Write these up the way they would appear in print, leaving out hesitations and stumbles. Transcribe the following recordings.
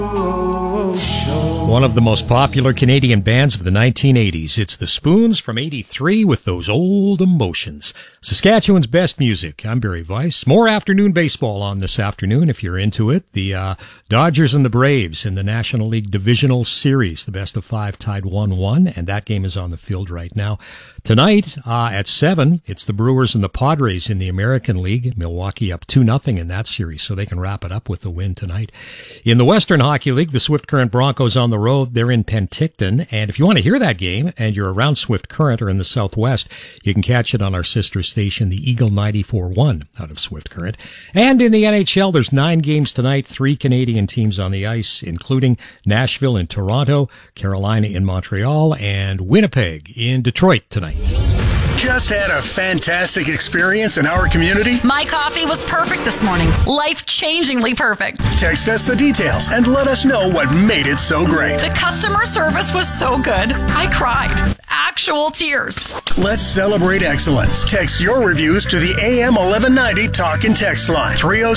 One of the most popular Canadian bands of the 1980s. It's the Spoons from 83 with those old emotions. Saskatchewan's best music. I'm Barry Weiss. More afternoon baseball on this afternoon if you're into it. The Dodgers and the Braves in the National League Divisional Series. The best of five tied 1-1, and that game is on the field right now. Tonight at 7, it's the Brewers and the Padres in the American League. Milwaukee up 2-0 in that series, so they can wrap it up with the win tonight. In the Western Hockey League, the Swift Current Broncos on the road. They're in Penticton, and if you want to hear that game and you're around Swift Current or in the Southwest, you can catch it on our sister station, the Eagle 94.1 out of Swift Current. And in the NHL, there's 9 games tonight, 3 Canadian teams on the ice, including Nashville in Toronto, Carolina in Montreal, and Winnipeg in Detroit tonight. Just had a fantastic experience in our community? My coffee was perfect this morning. Life-changingly perfect. Text us the details and let us know what made it so great. The customer service was so good. I cried. Actual tears. Let's celebrate excellence. Text your reviews to the AM 1190 Talk and Text line,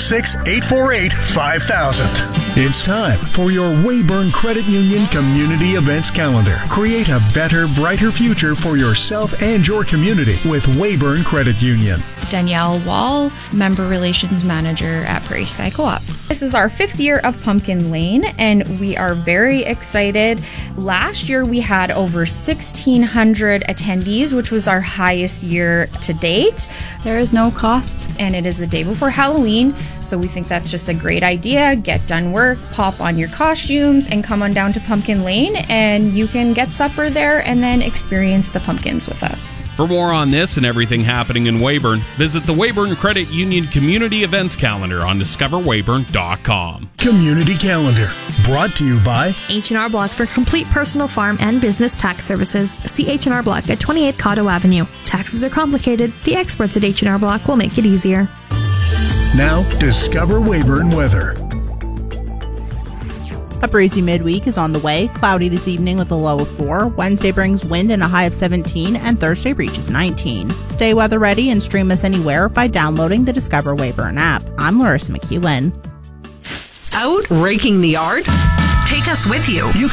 306-848-5000. It's time for your Weyburn Credit Union Community Events Calendar. Create a better, brighter future for yourself and your community with Weyburn Credit Union. Danielle Wall, Member Relations Manager at Prairie Sky Co-op. This is our 5th year of Pumpkin Lane, and we are very excited. Last year, we had over 1,600 attendees, which was our highest year to date. There is no cost, and it is the day before Halloween, so we think that's just a great idea. Get done work, pop on your costumes, and come on down to Pumpkin Lane, and you can get supper there and then experience the pumpkins with us. For more on this and everything happening in Weyburn, visit the Weyburn Credit Union Community Events Calendar on discoverweyburn.com. Community Calendar, brought to you by H&R Block for complete personal farm and business tax services. See H&R Block at 28 Cotto Avenue. Taxes are complicated. The experts at H&R Block will make it easier. Now, discover Weyburn weather. A breezy midweek is on the way. Cloudy this evening with a low of 4. Wednesday brings wind and a high of 17, and Thursday reaches 19. Stay weather ready and stream us anywhere by downloading the Discover Weyburn app. I'm Larissa McEwen. Out raking the yard? Take us with you.